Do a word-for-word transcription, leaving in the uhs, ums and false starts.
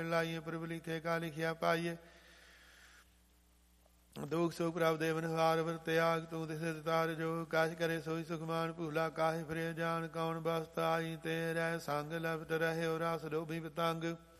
ਲਾਈਏ ਪ੍ਰਭ ਲਿਖੇ ਕਾ ਲਿਖਿਆ ਪਾਈਏ। ਦੁਖ ਸੁਖ ਪ੍ਰਭ ਦੇਵਨ ਹਾਰ ਵਰ ਤਿਆਗ ਤੂੰ ਦਿਸੇ ਤਾਰ ਜੋ ਕਾਸ਼ ਕਰੇ ਸੋਈ ਸੁਖਮਾਨ ਭੂਲਾ ਕਾਹੇ ਫਿਰੇ ਜਾਣ ਕੌਣ ਬਸਤ ਆਈ ਤੇਰੇ ਸੰਗ ਲਬਟ ਰਹੇ ਰਸ ਡੋਭੀ ਪਤੰਗ।